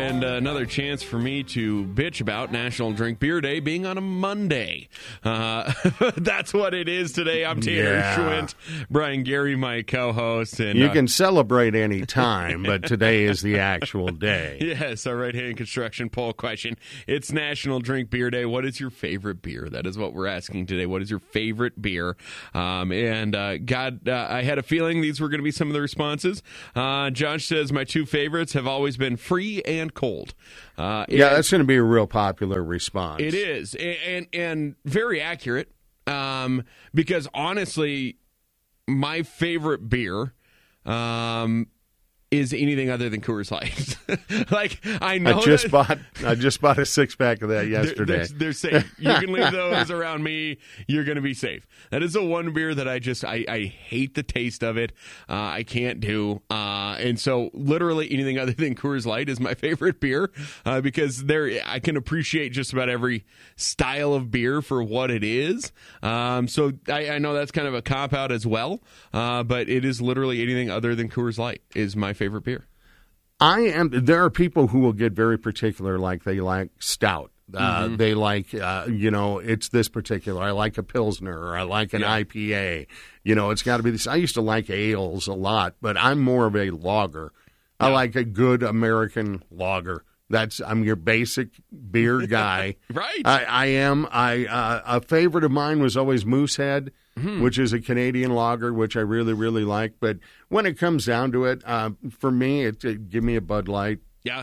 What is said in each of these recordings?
and another chance for me to bitch about National Drink Beer Day being on a Monday. That's what it is today. I'm Tanner Schwint, Brian Gary, my co-host. And you can celebrate any time, but today is the actual day. Yes, our right-hand construction poll question. It's National Drink Beer Day. What is your favorite beer? That is what we're asking today. What is your favorite beer? I had a feeling these were going to be some of the responses. Josh says, my two favorites have always been Free and Cold. That's going to be a real popular response. It is, and very accurate, because honestly, my favorite beer is anything other than Coors Light. I just bought a 6-pack of that yesterday. They're safe. You can leave those around me. You're going to be safe. That is the one beer that I hate the taste of it. I can't do. And so literally anything other than Coors Light is my favorite beer, because I can appreciate just about every style of beer for what it is. So I know that's kind of a cop-out as well, but it is literally anything other than Coors Light is my favorite beer. There are people who will get very particular, like they like stout. They like, it's this particular. I like a Pilsner, or I like an IPA. It's got to be this. I used to like ales a lot, but I'm more of a lager. I like a good American lager. I'm your basic beer guy. Right. I am. A favorite of mine was always Moosehead, which is a Canadian lager, which I really, really like. But when it comes down to it, for me, give me a Bud Light. Yeah.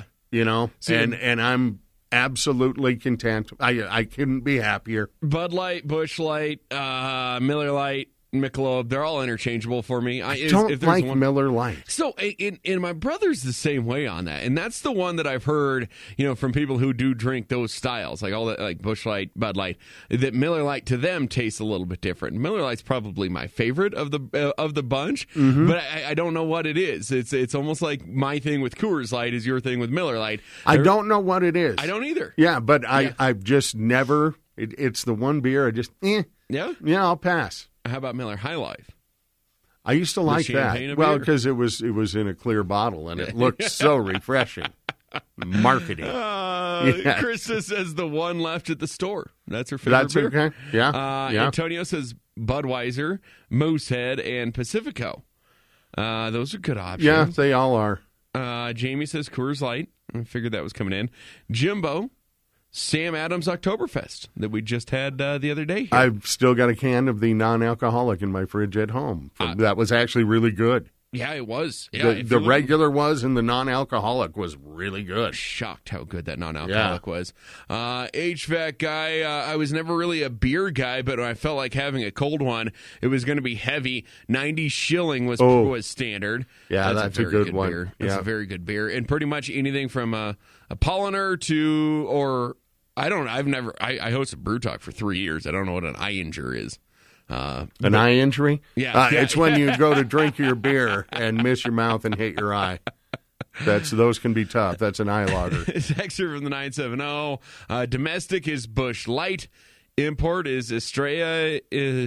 And I'm absolutely content. I couldn't be happier. Bud Light, Busch Light, Miller Light, Michelob, they're all interchangeable for me. I don't like Miller Lite. So, and my brother's the same way on that, and that's the one that I've heard, from people who do drink those styles, like all that, like Busch Light, Bud Light, that Miller Lite to them tastes a little bit different. Miller Lite's probably my favorite of the bunch, but I don't know what it is. It's almost like my thing with Coors Light is your thing with Miller Lite. I don't know what it is. I don't either. Yeah, but I've just never. It's the one beer I just I'll pass. How about Miller High Life? I used to like that. Well, because it was in a clear bottle and it looked so refreshing. Marketing. Krista says the one left at the store. That's her favorite beer. That's okay. Yeah. Antonio says Budweiser, Moosehead, and Pacifico. Those are good options. Yeah, they all are. Jamie says Coors Light. I figured that was coming in. Jimbo, Sam Adams Oktoberfest that we just had the other day here. I've still got a can of the non-alcoholic in my fridge at home. That was actually really good. Yeah, it was. Yeah, the regular was, and the non-alcoholic was really good. Shocked how good that non-alcoholic was. HVAC guy, I was never really a beer guy, but I felt like having a cold one, it was going to be heavy. 90 Schilling was standard. Yeah, that's a good one. Beer. That's a very good beer. And pretty much anything from a Polliner to, or I hosted Brew Talk for 3 years. I don't know what an eye injury is. An eye injury? Yeah. It's when you go to drink your beer and miss your mouth and hit your eye. Those can be tough. That's an eye lager. Texter from the 970. Domestic is Busch Light. Import is Estrella.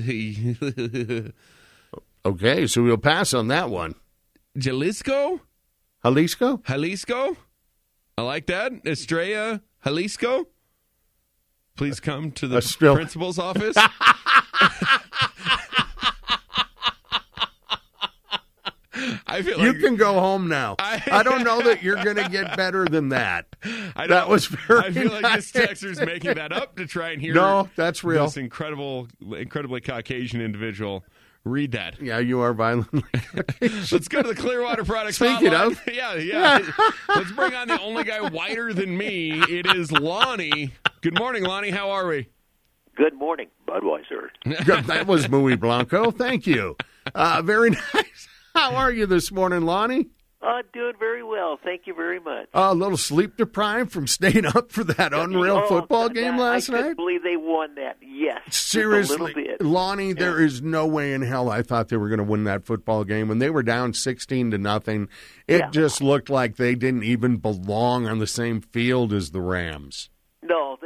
Okay, so we'll pass on that one. Jalisco? Jalisco? I like that. Estrella, Jalisco. Please come to the principal's office. I feel like you can go home now. I don't know that you're going to get better than that. That was very I feel nice. like this texter's making that up to try and hear. No, that's real. This incredibly Caucasian individual read that. Yeah, you are violently. Let's go to the Clearwater Products Speaking hotline. of. Yeah. Let's bring on the only guy whiter than me. It is Lonnie. Good morning, Lonnie. How are we? Good morning, Budweiser. That was Muy Blanco. Thank you. Very nice. How are you this morning, Lonnie? Doing very well. Thank you very much. A little sleep deprived from staying up for that unreal football game last night? I couldn't believe they won that. Yes. Seriously, Lonnie, there is no way in hell I thought they were going to win that football game. When they were down 16-0, it just looked like they didn't even belong on the same field as the Rams. No,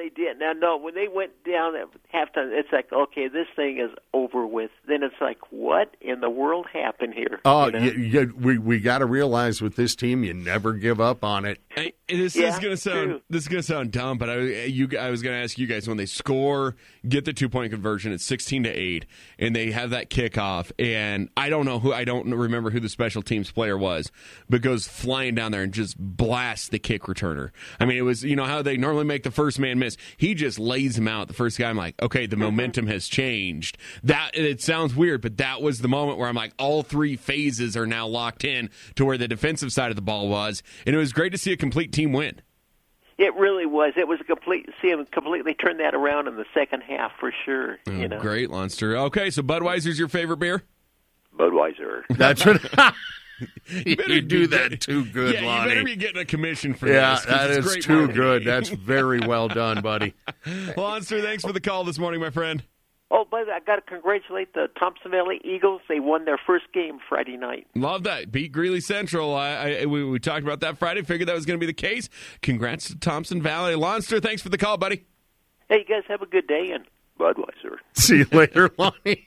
they did. Now, no, when they went down at halftime, it's like, okay, this thing is over with. Then it's like, what in the world happened here? Oh, you know? we got to realize with this team, you never give up on it. This is going to sound dumb, but I was going to ask you guys, when they score, get the 2-point conversion, it's 16-8, and they have that kickoff, and I don't remember who the special teams player was, but goes flying down there and just blasts the kick returner. I mean, it was, you know how they normally make the first man miss. He just lays him out. The first guy, I'm like, okay, the momentum has changed. That, it sounds weird, but that was the moment where I'm like, all three phases are now locked in to where the defensive side of the ball was, and it was great to see a complete team win. It really was. It was see him completely turn that around in the second half for sure. You know? Great, Lunster. Okay, so Budweiser's your favorite beer? Budweiser. That's what. You do that too good, Lonnie. You better be getting a commission for this. Yeah, that is too good. That's very well done, buddy. Lunster, thanks for the call this morning, my friend. Oh, by the way, I got to congratulate the Thompson Valley Eagles. They won their first game Friday night. Love that. Beat Greeley Central. We talked about that Friday. Figured that was going to be the case. Congrats to Thompson Valley. Lunster, thanks for the call, buddy. Hey, you guys have a good day, and Budweiser. See you later, Lonnie.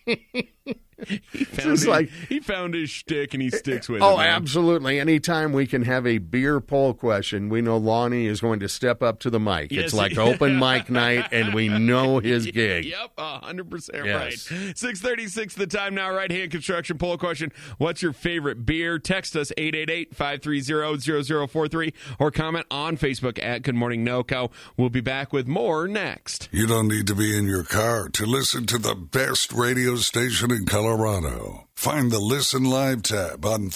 He found his shtick and he sticks with it. Oh, absolutely. Anytime we can have a beer poll question, we know Lonnie is going to step up to the mic. Yes, it's like open mic night, and we know his gig. Yep, 100% right. 6:36 the time now. Right Hand Construction poll question. What's your favorite beer? Text us 888-530-0043 or comment on Facebook at Good Morning NoCo. We'll be back with more next. You don't need to be in your car to listen to the best radio station in Colorado. Find the Listen Live tab on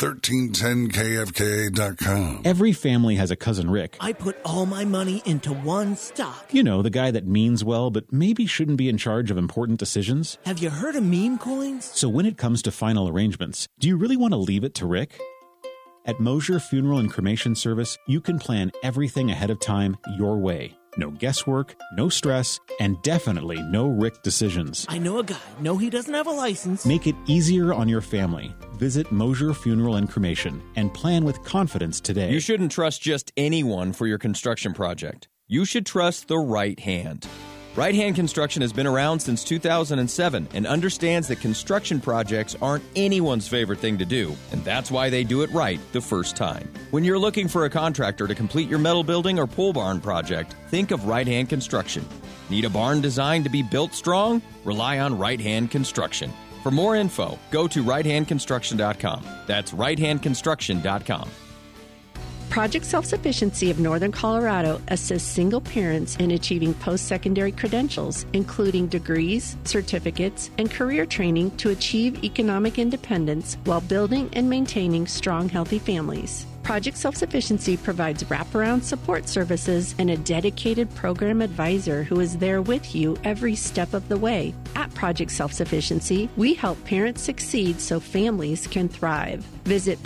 1310kfka.com. Every family has a cousin Rick. I put all my money into one stock. You know, the guy that means well, but maybe shouldn't be in charge of important decisions. Have you heard of meme coins? So when it comes to final arrangements, do you really want to leave it to Rick? At Mosier Funeral and Cremation Service, you can plan everything ahead of time your way. No guesswork, no stress, and definitely no Rick decisions. I know a guy. No, he doesn't have a license. Make it easier on your family. Visit Mosier Funeral and Cremation and plan with confidence today. You shouldn't trust just anyone for your construction project. You should trust the right hand. Right Hand Construction has been around since 2007 and understands that construction projects aren't anyone's favorite thing to do, and that's why they do it right the first time. When you're looking for a contractor to complete your metal building or pole barn project, think of Right Hand Construction. Need a barn designed to be built strong? Rely on Right Hand Construction. For more info, go to righthandconstruction.com. That's righthandconstruction.com. Project Self-Sufficiency of Northern Colorado assists single parents in achieving post-secondary credentials, including degrees, certificates, and career training to achieve economic independence while building and maintaining strong, healthy families. Project Self-Sufficiency provides wraparound support services and a dedicated program advisor who is there with you every step of the way. At Project Self-Sufficiency, we help parents succeed so families can thrive. Visit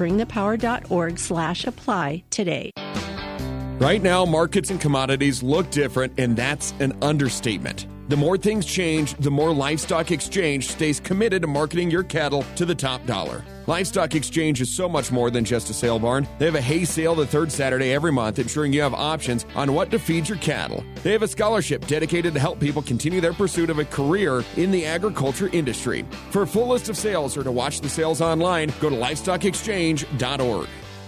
bringthepower.org/apply today. Right now, markets and commodities look different, and that's an understatement. The more things change, the more Livestock Exchange stays committed to marketing your cattle to the top dollar. Livestock Exchange is so much more than just a sale barn. They have a hay sale the third Saturday every month, ensuring you have options on what to feed your cattle. They have a scholarship dedicated to help people continue their pursuit of a career in the agriculture industry. For a full list of sales or to watch the sales online, go to livestockexchange.org.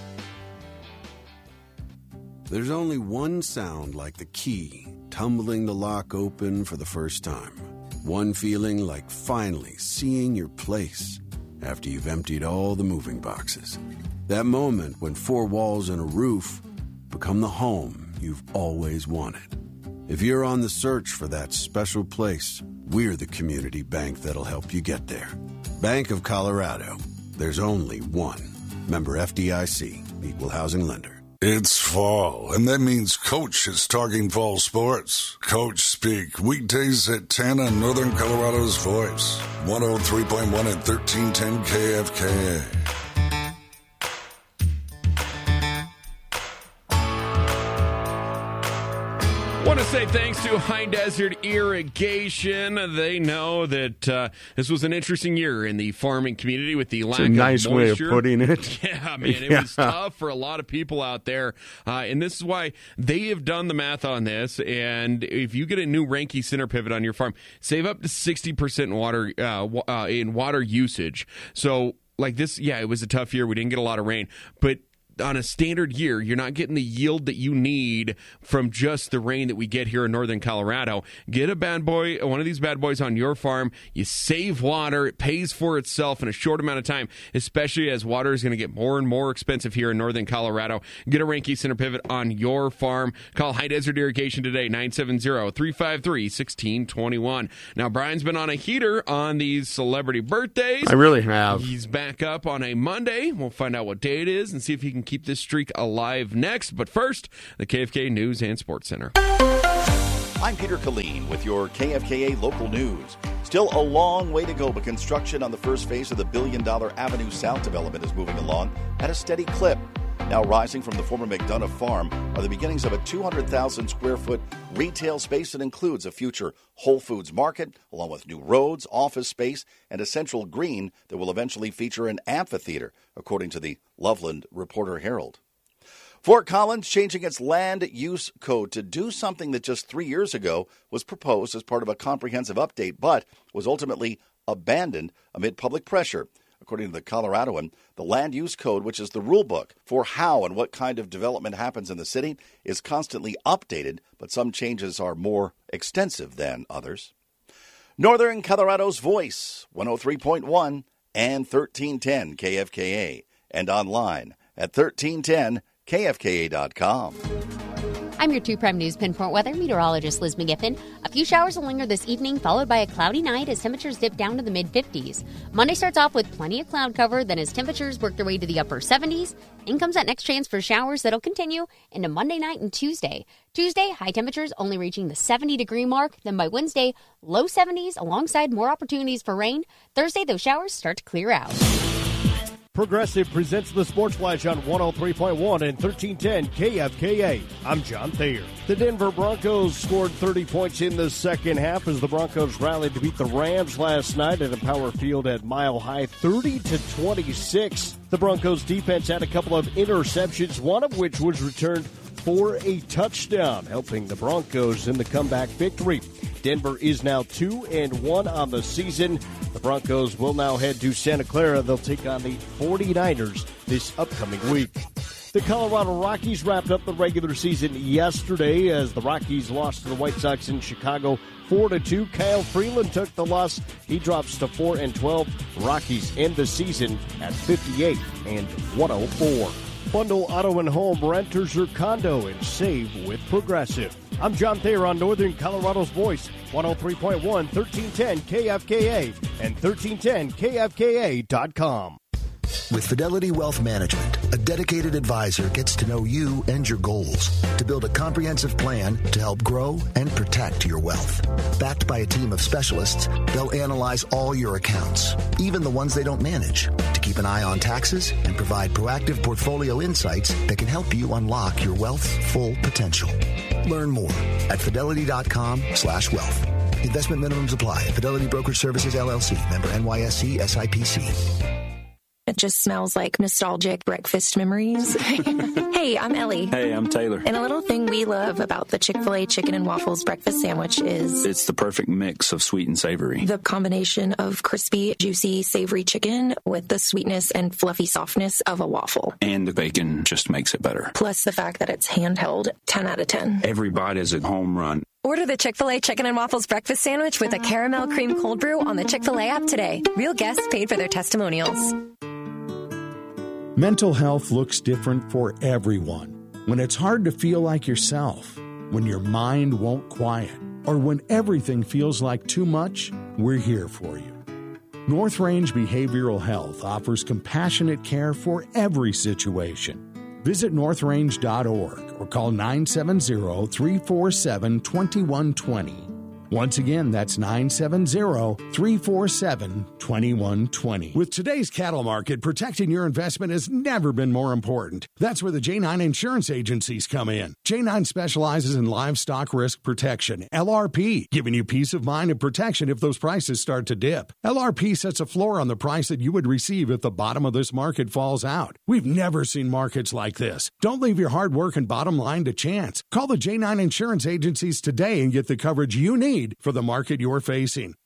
There's only one sound like the key tumbling the lock open for the first time. One feeling like finally seeing your place after you've emptied all the moving boxes. That moment when four walls and a roof become the home you've always wanted. If you're on the search for that special place, we're the community bank that'll help you get there. Bank of Colorado. There's only one. Member FDIC. Equal housing lender. It's fall, and that means Coach is talking fall sports. Coach Speak, weekdays at 10 on Northern Colorado's Voice. 103.1 at 1310 KFKA. Want to say thanks to High Desert Irrigation. They know that this was an interesting year in the farming community with the lack of moisture. It's a nice way of putting it. Yeah, man, it was tough for a lot of people out there. And this is why they have done the math on this. And if you get a new Reinke center pivot on your farm, save up to 60% in water usage. So, like this, yeah, it was a tough year. We didn't get a lot of rain. But on a standard year, you're not getting the yield that you need from just the rain that we get here in northern Colorado. Get a bad boy, one of these bad boys on your farm. You save water. It pays for itself in a short amount of time, especially as water is going to get more and more expensive here in northern Colorado. Get a Reinke center pivot on your farm. Call High Desert Irrigation today, 970-353-1621. Now, Brian's been on a heater on these celebrity birthdays. I really have. He's back up on a Monday. We'll find out what day it is and see if he can keep this streak alive next. But first, the KFK News and Sports Center. I'm Peter Killeen with your KFKA local news. Still a long way to go, but construction on the first phase of the $1 billion Avenue South development is moving along at a steady clip. Now rising from the former McDonough farm are the beginnings of a 200,000 square foot retail space that includes a future Whole Foods market, along with new roads, office space, and a central green that will eventually feature an amphitheater, according to the Loveland Reporter-Herald. Fort Collins changing its land use code to do something that just 3 years ago was proposed as part of a comprehensive update, but was ultimately abandoned amid public pressure. According to the Coloradoan, the land use code, which is the rule book for how and what kind of development happens in the city, is constantly updated, but some changes are more extensive than others. Northern Colorado's Voice, 103.1 and 1310 KFKA, and online at 1310KFKA.com. I'm your 2 Prime News Pinpoint weather meteorologist Liz McGiffin. A few showers will linger this evening, followed by a cloudy night as temperatures dip down to the mid-50s. Monday starts off with plenty of cloud cover, then as temperatures work their way to the upper 70s, in comes that next chance for showers that'll continue into Monday night and Tuesday. Tuesday, high temperatures only reaching the 70-degree mark. Then by Wednesday, low 70s alongside more opportunities for rain. Thursday, those showers start to clear out. Progressive presents the Sports Flash on 103.1 and 1310 KFKA. I'm John Thayer. The Denver Broncos scored 30 points in the second half as the Broncos rallied to beat the Rams last night at Empower Field at Mile High, 30-26. The Broncos defense had a couple of interceptions, one of which was returned for a touchdown, helping the Broncos in the comeback victory. Denver is now 2-1 on the season. The Broncos will now head to Santa Clara. They'll take on the 49ers this upcoming week. The Colorado Rockies wrapped up the regular season yesterday as the Rockies lost to the White Sox in Chicago 4-2. Kyle Freeland took the loss. He drops to 4-12. Rockies end the season at 58-104. Bundle auto and home, renters or condo, and save with Progressive. I'm John Thayer on Northern Colorado's Voice, 103.1, 1310 KFKA, and 1310KFKA.com. With Fidelity Wealth Management, a dedicated advisor gets to know you and your goals to build a comprehensive plan to help grow and protect your wealth. Backed by a team of specialists, they'll analyze all your accounts, even the ones they don't manage, to keep an eye on taxes and provide proactive portfolio insights that can help you unlock your wealth's full potential. Learn more at fidelity.com/wealth. Investment minimums apply. Fidelity Brokerage Services, LLC. Member NYSE SIPC. It just smells like nostalgic breakfast memories. Hey, I'm Ellie. Hey, I'm Taylor. And a little thing we love about the Chick-fil-A Chicken and Waffles breakfast sandwich is... it's the perfect mix of sweet and savory. The combination of crispy, juicy, savory chicken with the sweetness and fluffy softness of a waffle. And the bacon just makes it better. Plus the fact that it's handheld, 10 out of 10. Every bite is a home run. Order the Chick-fil-A Chicken and Waffles breakfast sandwich with a caramel cream cold brew on the Chick-fil-A app today. Real guests paid for their testimonials. Mental health looks different for everyone. When it's hard to feel like yourself, when your mind won't quiet, or when everything feels like too much, we're here for you. North Range Behavioral Health offers compassionate care for every situation. Visit northrange.org or call 970-347-2120. Once again, that's 970-347-2120. With today's cattle market, protecting your investment has never been more important. That's where the J9 insurance agencies come in. J9 specializes in livestock risk protection, LRP, giving you peace of mind and protection if those prices start to dip. LRP sets a floor on the price that you would receive if the bottom of this market falls out. We've never seen markets like this. Don't leave your hard work and bottom line to chance. Call the J9 insurance agencies today and get the coverage you need for the market you're facing.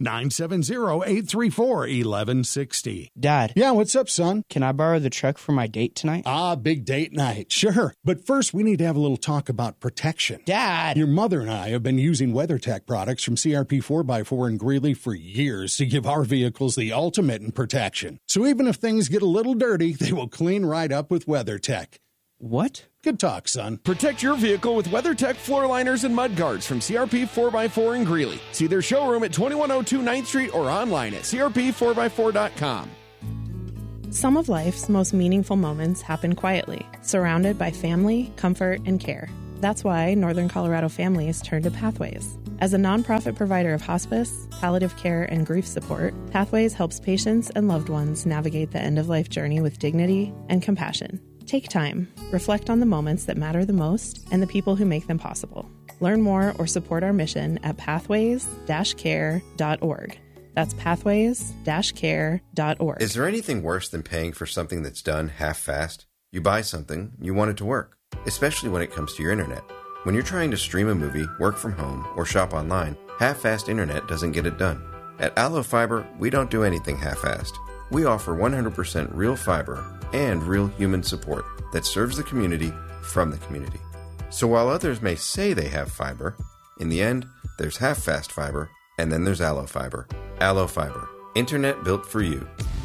970-834-1160. Dad. Yeah, what's up, son? Can I borrow the truck for my date tonight? Big date night. Sure. But first, we need to have a little talk about protection. Dad. Your mother and I have been using WeatherTech products from CRP 4x4 in Greeley for years to give our vehicles the ultimate in protection. So even if things get a little dirty, they will clean right up with WeatherTech. What? Good talk, son. Protect your vehicle with WeatherTech floor liners and mud guards from CRP 4x4 in Greeley. See their showroom at 2102 9th Street or online at crp4x4.com. Some of life's most meaningful moments happen quietly, surrounded by family, comfort, and care. That's why Northern Colorado families turn to Pathways. As a nonprofit provider of hospice, palliative care, and grief support, Pathways helps patients and loved ones navigate the end-of-life journey with dignity and compassion. Take time, reflect on the moments that matter the most and the people who make them possible. Learn more or support our mission at pathways-care.org. That's pathways-care.org. Is there anything worse than paying for something that's done half-fast? You buy something, you want it to work, especially when it comes to your internet. When you're trying to stream a movie, work from home, or shop online, half-fast internet doesn't get it done. At Allo Fiber, we don't do anything half-assed. We offer 100% real fiber and real human support that serves the community from the community. So while others may say they have fiber, in the end, there's half-fast fiber, and then there's Allo Fiber. Allo Fiber. Internet built for you.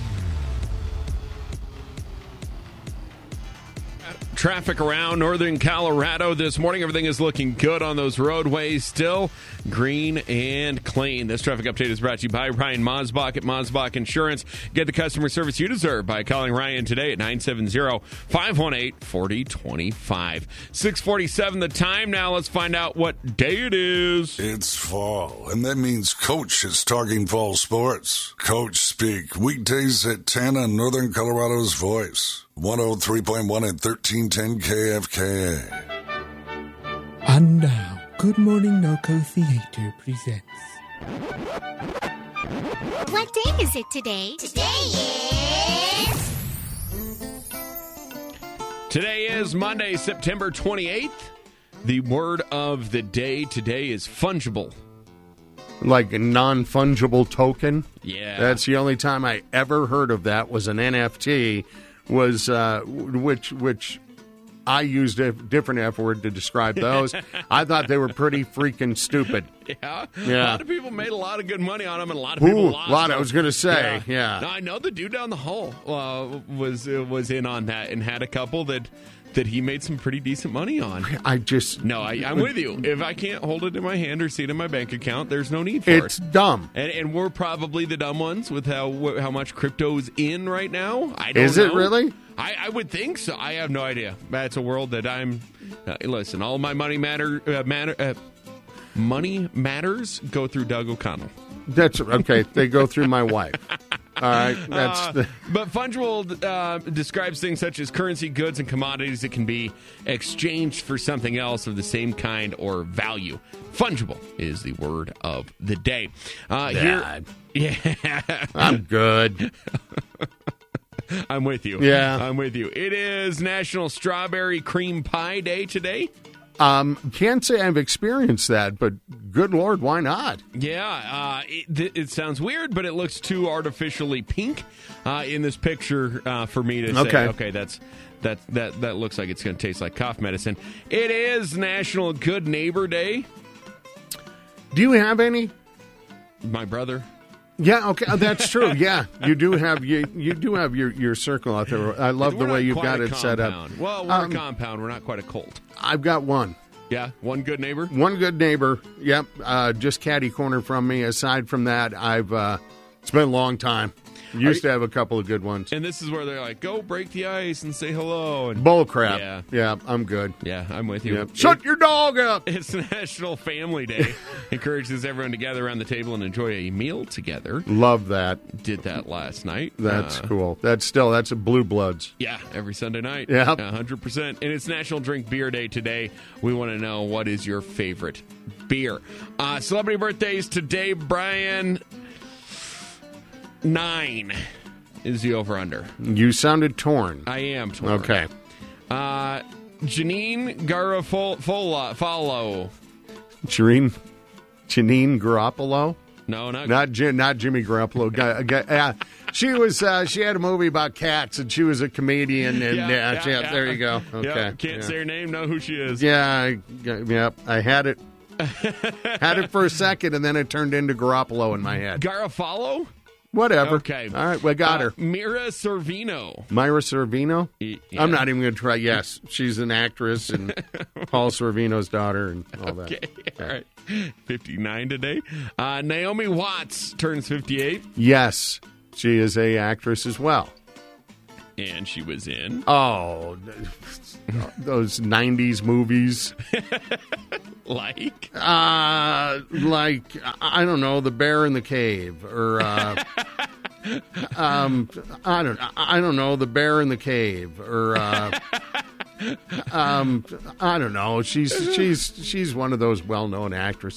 Traffic around northern Colorado this morning. Everything is looking good on those roadways still. Green and clean. This traffic update is brought to you by Ryan Mosbach at Mosbach Insurance. Get the customer service you deserve by calling Ryan today at 970-518-4025. 6:47 the time now. Let's find out what day it is. It's fall, and that means Coach is talking fall sports. Coach Speak, weekdays at 10 on Northern Colorado's Voice. 103.1 and 1310 KFKA. And now, Good Morning Narco Theater presents. What day is it today? Today is Monday, September 28th. The word of the day today is fungible. Like a non-fungible token? Yeah. That's the only time I ever heard of that was an NFT. Was which I used a different F word to describe those. I thought they were pretty freaking stupid. Yeah. A lot of people made a lot of good money on them, and a lot of people lost. A lot, I was going to say, yeah. Now, I know the dude down the hall was in on that and had a couple that he made some pretty decent money on. I'm with you. If I can't hold it in my hand or see it in my bank account, there's no need for it. It's dumb. And we're probably the dumb ones with how much crypto's in right now. I don't know. Is it really? I would think so. I have no idea. That's a world that I'm... listen, all my money money matters go through Doug O'Connell. That's okay. They go through my wife. All right. But fungible describes things such as currency, goods, and commodities that can be exchanged for something else of the same kind or value. Fungible is the word of the day. Dad. Yeah. I'm good. I'm with you. Yeah. I'm with you. It is National Strawberry Cream Pie Day today. Can't say I've experienced that, but good Lord, why not? Yeah, it sounds weird, but it looks too artificially pink in this picture for me to say, okay, that looks like it's going to taste like cough medicine. It is National Good Neighbor Day. Do you have any? My brother. Yeah, okay, that's true. Yeah, you do have your circle out there. I love the way you've got it set up. Well, we're a compound. We're not quite a cult. I've got one. Yeah, one good neighbor? One good neighbor, yep. Just catty corner from me. Aside from that, it's been a long time. Used to have a couple of good ones. And this is where they're like, go break the ice and say hello. And bull crap. Yeah, I'm good. Yeah, I'm with you. Shut your dog up. It's National Family Day. Encourages everyone to gather around the table and enjoy a meal together. Love that. Did that last night. That's cool. That's a Blue Bloods. Yeah, every Sunday night. Yeah. 100%. And it's National Drink Beer Day today. We want to know, what is your favorite beer? Celebrity birthdays today, Brian. 9 is the over-under. You sounded torn. I am torn. Okay. Janine Garofalo. Janine Garoppolo? No, not Jimmy Garoppolo. She had a movie about cats, and she was a comedian. And there you go. Okay, can't say her name. Know who she is. I had it. Had it for a second, and then it turned into Garoppolo in my head. Garofalo? Whatever. Okay. All right, we got her. Myra Sorvino. Myra Sorvino? Yeah. I'm not even going to try. Yes, she's an actress and Paul Sorvino's daughter and all that. Okay, all right. 59 today. Naomi Watts turns 58. Yes, she is a actress as well. And she was in? Oh, those 90s movies. Like? I don't know, The Bear in the Cave, or I don't know, The Bear in the Cave, or I don't know. She's one of those well-known actresses.